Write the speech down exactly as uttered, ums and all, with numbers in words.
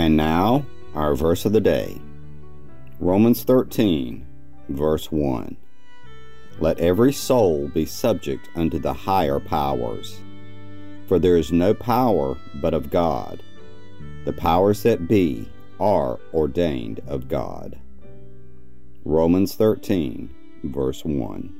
And now, our verse of the day. Romans thirteen, verse one. Let every soul be subject unto the higher powers, for there is no power but of God. The powers that be are ordained of God. Romans thirteen, verse one.